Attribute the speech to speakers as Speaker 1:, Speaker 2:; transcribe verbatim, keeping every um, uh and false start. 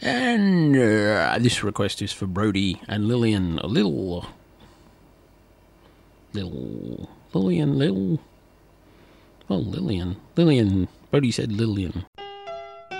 Speaker 1: And uh, this request is for Brody and Lillian. A little. Little. Lillian, little. Oh, Lillian. Lillian. Brody said Lillian.